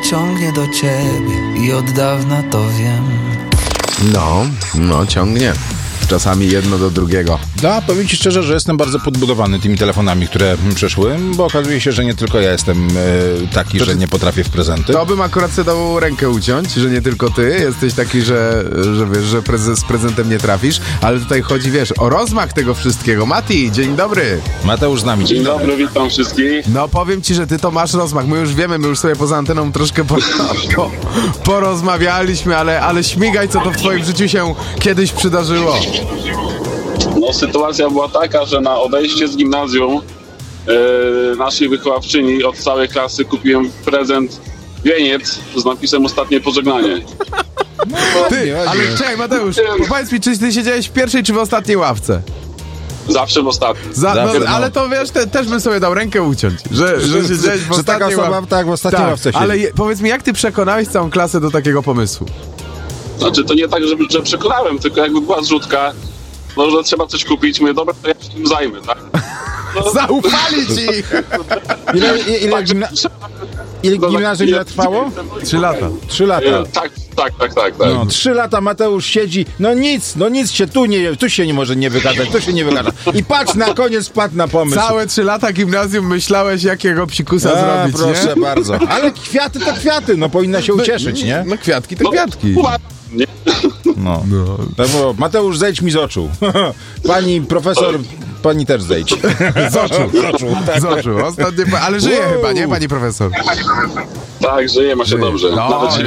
ciągnie do ciebie i od dawna to wiem. No, ciągnie. Czasami jedno do drugiego. No, powiem ci szczerze, że jestem bardzo podbudowany tymi telefonami, które przeszły, bo okazuje się, że nie tylko ja jestem taki, że nie potrafię w prezenty. To bym akurat sobie dał rękę uciąć, że nie tylko ty jesteś taki, że wiesz, że z prezentem nie trafisz, ale tutaj chodzi, wiesz, o rozmach tego wszystkiego. Mati, dzień dobry. Mateusz z nami. Dzień dobry, witam wszystkich. No powiem ci, że ty to masz rozmach. My już wiemy, my już sobie poza anteną troszkę porozmawialiśmy, ale śmigaj, co to w twoim życiu się kiedyś przydarzyło. No, sytuacja była taka, że na odejście z gimnazjum naszej wychowawczyni od całej klasy kupiłem prezent wieniec z napisem ostatnie pożegnanie. Ty, ale czekaj, Mateusz, powiedz mi, czy ty siedziałeś w pierwszej czy w ostatniej ławce? Zawsze w ostatnim. Ale to wiesz, też bym sobie dał rękę uciąć, że siedziałeś w że taka ostatniej osoba ławce. w ostatniej ławce siedzi. Ale powiedz mi, jak ty przekonałeś całą klasę do takiego pomysłu? Znaczy, to nie tak, że przekonałem, tylko jakby była zrzutka, no, że trzeba coś kupić, mówię, dobra, to ja się tym zajmę, tak? No, Zaufali ci! Ile gimnazjum trwało? 3 lata. 3 lata. Tak. No, 3 lata Mateusz siedzi, nic się tu się nie może nie wygadać, tu się nie wygada. I patrz, na koniec wpadł na pomysł. Całe 3 lata gimnazjum myślałeś, jakiego psikusa zrobić, proszę nie? bardzo. Ale kwiaty to kwiaty, no powinna się ucieszyć, nie? No kwiatki to kwiatki. Nie? No. Tak było. Mateusz, zejdź mi z oczu. Pani profesor, pani też zejdź. Z oczu. Ostatnie, ale żyje chyba, nie, pani profesor? Tak, żyje, ma się dobrze. No, Nawet się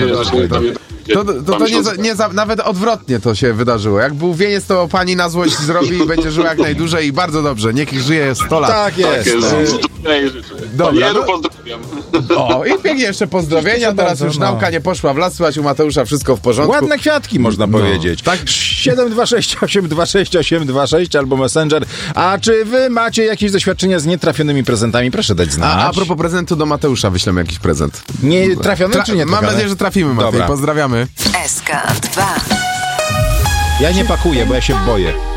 nawet odwrotnie to się wydarzyło. Jak był wieniec, to pani na złość zrobi i będzie żyła jak najdłużej i bardzo dobrze. Niech żyje 100 lat. Tak jest. Dobra, Jedu, pozdrawiam. O, i pięknie jeszcze pozdrowienia. Teraz już nauka nie poszła w las, słychać u Mateusza wszystko w porządku. Ładne kwiatki, można powiedzieć. Tak. 726 826 826 albo Messenger. A czy wy macie jakieś doświadczenia z nietrafionymi prezentami? Proszę dać znać. A propos prezentu, do Mateusza wyślemy jakiś prezent. Nie trafiony czy nie trafiony? Mam nadzieję, że trafimy, Matej. Dobra. Pozdrawiamy. SK2. Ja nie pakuję, bo ja się boję.